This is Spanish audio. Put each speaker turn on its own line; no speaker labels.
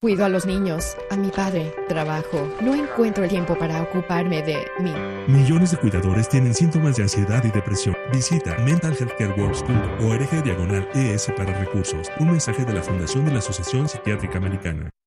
Cuido a los niños, a mi padre, trabajo. No encuentro el tiempo para ocuparme de mí.
Millones de cuidadores tienen síntomas de ansiedad y depresión. Visita mentalhealthcareworks.org/ES para recursos. Un mensaje de la Fundación de la Asociación Psiquiátrica Americana.